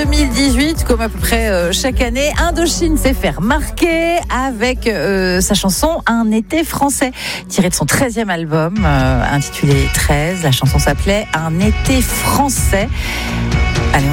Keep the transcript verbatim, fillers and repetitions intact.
deux mille dix-huit, comme à peu près euh, chaque année, Indochine s'est fait remarquer avec euh, sa chanson Un été français, tirée de son treizième album euh, intitulé treize. La chanson s'appelait Un été français. Allez,